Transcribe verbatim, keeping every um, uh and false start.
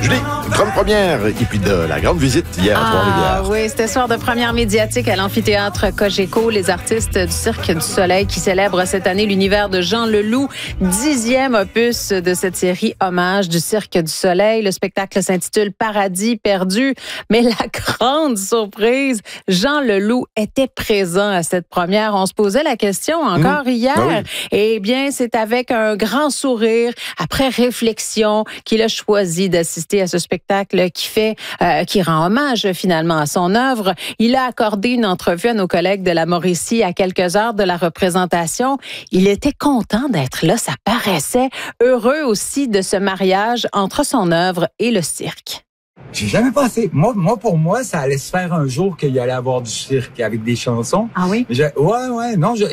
Julie, grande première et puis de la grande visite hier à Trois-Rivières. Ah oui, c'était soir de première médiatique à l'amphithéâtre Cogeco. Les artistes du Cirque du Soleil qui célèbrent cette année l'univers de Jean Leloup, dixième opus de cette série Hommage du Cirque du Soleil. Le spectacle s'intitule Paradis perdu, mais la grande surprise, Jean Leloup était présent à cette première. On se posait la question encore mmh. hier. Ah oui. Eh bien, c'est avec un grand sourire, après réflexion, qu'il a choisi d'assister à ce spectacle qui fait, euh, qui rend hommage finalement à son œuvre. Il a accordé une entrevue à nos collègues de la Mauricie à quelques heures de la représentation. Il était content d'être là, ça paraissait. Heureux aussi de ce mariage entre son œuvre et le cirque. J'ai jamais pensé. Moi, moi, pour moi, ça allait se faire un jour qu'il y allait avoir du cirque avec des chansons. Ah oui? Je, ouais, ouais, non, je,